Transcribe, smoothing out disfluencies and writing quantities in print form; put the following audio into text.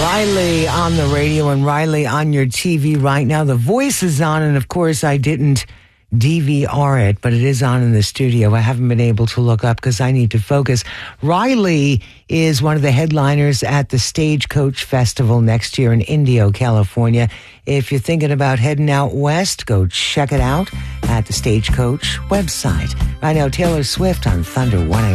Riley on the radio and Riley on your TV right now. The voice is on, and of course I didn't DVR it, but it is on in the studio. I haven't been able to look up because I need to focus. Riley is one of the headliners at the Stagecoach Festival next year in Indio, California. If you're thinking about heading out west, go check it out at the Stagecoach website. Right now, Taylor Swift on Thunder 101.